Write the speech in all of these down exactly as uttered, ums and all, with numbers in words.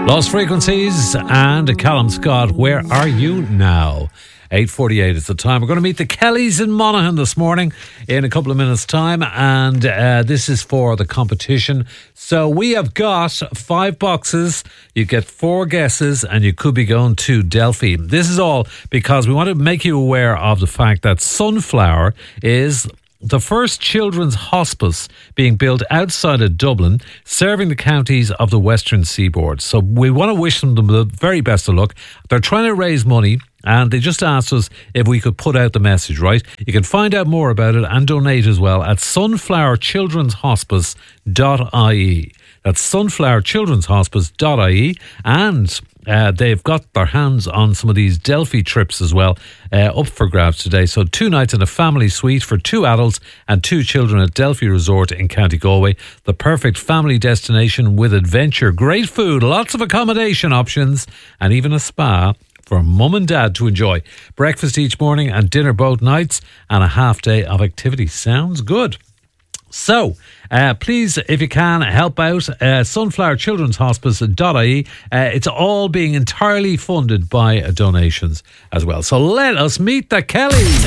Lost Frequencies and Callum Scott, Where Are You Now? eight forty-eight is the time. We're going to meet the Kellys in Monaghan this morning in a couple of minutes' time, and uh, this is for the competition. So we have got five boxes. You get four guesses, and you could be going to Delphi. This is all because we want to make you aware of the fact that Sunflower is the first children's hospice being built outside of Dublin, serving the counties of the Western Seaboard. So we want to wish them the very best of luck. They're trying to raise money, and they just asked us if we could put out the message, right? You can find out more about it and donate as well at sunflower children's hospice dot I E. That's sunflower children's hospice dot I E, and uh, they've got their hands on some of these Delphi trips as well, uh, up for grabs today. So two nights in a family suite for two adults and two children at Delphi Resort in County Galway. The perfect family destination with adventure, great food, lots of accommodation options, and even a spa for mum and dad to enjoy. Breakfast each morning and dinner both nights, and a half day of activity. Sounds good. So, uh, please, if you can, help out uh, sunflower children's hospice dot I E. Uh, it's all being entirely funded by uh, donations as well. So let us meet the Kellys.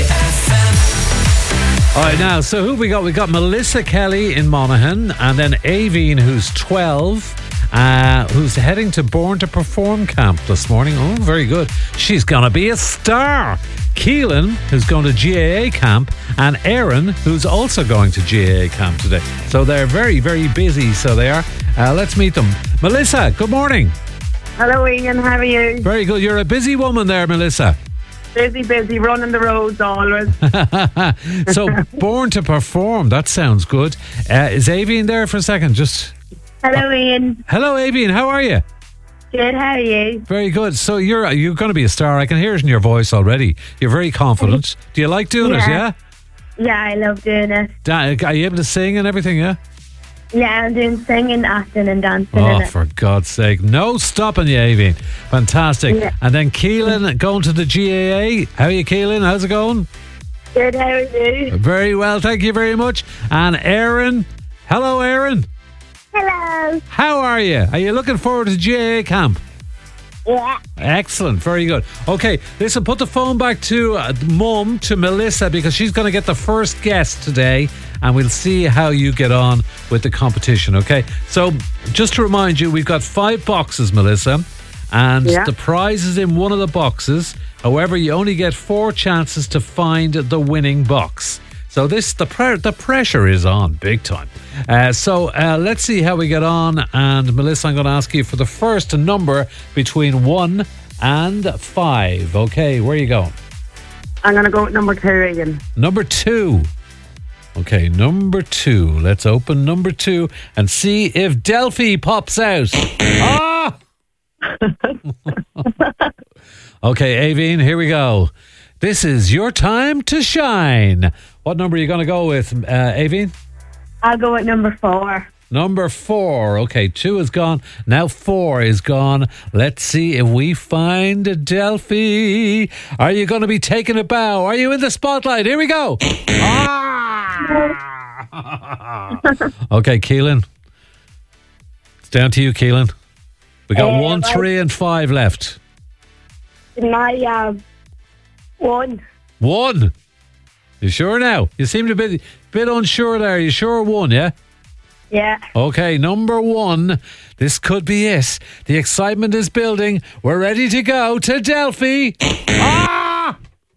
All right, now, so who we got? We got Melissa Kelly in Monaghan, and then Aveen, who's twelve. Uh, who's heading to Born to Perform camp this morning. Oh, very good. She's going to be a star. Keelan, who's going to G A A camp, and Erin, who's also going to G A A camp today. So they're very, very busy, so they are. Uh, let's meet them. Melissa, good morning. Hello, Ian. How are you? Very good. You're a busy woman there, Melissa. Busy, busy, running the roads always. So, Born to Perform, that sounds good. Uh, is Aveen there for a second? Just... Hello, Ian. Hello, Aveen. How are you? Good. How are you? Very good. So you're you're going to be a star. I can hear it in your voice already. You're very confident. Do you like doing yeah. it? Yeah. Yeah, I love doing it. Da- are you able to sing and everything? Yeah. Yeah, I'm doing singing, acting, and dancing. Oh, in it. for God's sake! No stopping you, Aveen. Fantastic. Yeah. And then Keelan going to the G A A. How are you, Keelan? How's it going? Good. How are you? Very well. Thank you very much. And Erin. Hello, Erin. Hello. How are you? Are you looking forward to G A A camp? Yeah. Excellent. Very good. Okay, listen, put the phone back to uh, Mum, to Melissa, because she's going to get the first guest today, and we'll see how you get on with the competition, okay? So, just to remind you, we've got five boxes, Melissa, and yeah. the prize is in one of the boxes. However, you only get four chances to find the winning box. So this the pre- the pressure is on big time. Uh, so uh, let's see how we get on. And Melissa, I'm going to ask you for the first number between one and five. Okay, where are you going? I'm going to go with number two, Ian. Number two. Okay, number two. Let's open number two and see if Delphi pops out. Ah! Okay, Aveen, here we go. This is your time to shine. What number are you going to go with, uh, Aveen? I'll go with number four. Number four. Okay, two is gone. Now four is gone. Let's see if we find Delphi. Are you going to be taking a bow? Are you in the spotlight? Here we go. Ah! Okay, Keelan. It's down to you, Keelan. We got Uh, one, right. three, and five left. My, uh, one. One. You sure now? You seem to be a bit unsure there. You sure one, yeah? Yeah. Okay, number one. This could be it. The excitement is building. We're ready to go to Delphi. Ah!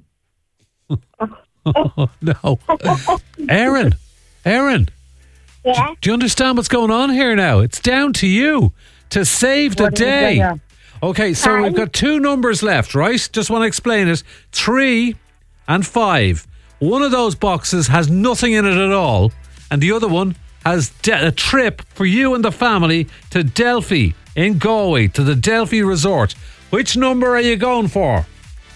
Oh, no. Erin. Erin. Yeah. Do you understand what's going on here now? It's down to you to save the What is it, day. yeah? Okay, so Hi. we've got two numbers left, right? Just want to explain it. Three and five. One of those boxes has nothing in it at all, and the other one has de- a trip for you and the family to Delphi in Galway, to the Delphi Resort. Which number are you going for?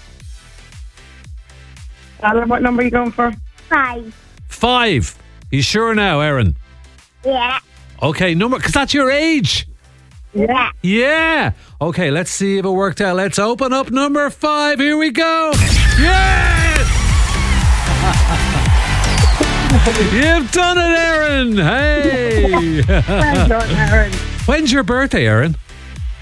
Alan, what number are you going for? Five. Five. You sure now, Erin? Yeah. Okay, number, because that's your age. Yeah. Yeah. Okay, let's see if it worked out. Let's open up number five. Here we go. Yes! You've done it, Erin. Hey. Well done, Aaron. When's your birthday, Erin?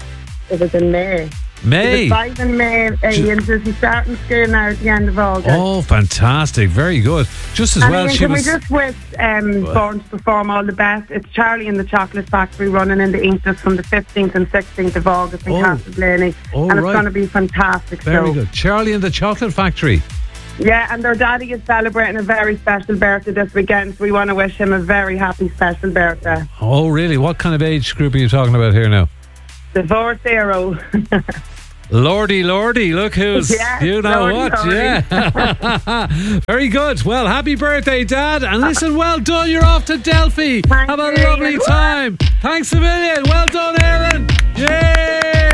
It was in May. May. It was five in May. Uh, Ian says he's starting school now at the end of August. Oh, fantastic. Very good. Just as and well, Ian, she can was... we just wish um, Born to Perform all the best? It's Charlie and the Chocolate Factory running in the Inktus from the fifteenth and sixteenth of August in Oh. Castleblaney. Oh, and it's right. going to be fantastic. Very show. good. Charlie and the Chocolate Factory. Yeah, and their daddy is celebrating a very special birthday this weekend, so we want to wish him a very happy special birthday. Oh, really? What kind of age group are you talking about here now? Divorce hero. Lordy, Lordy, look who's, Yes, you know Lordy, what, Lordy. yeah. Very good. Well, happy birthday, Dad. And listen, well done. You're off to Delphi. Thank Have a you, lovely Ian. time. Thanks a million. Well done, Aaron. Yay.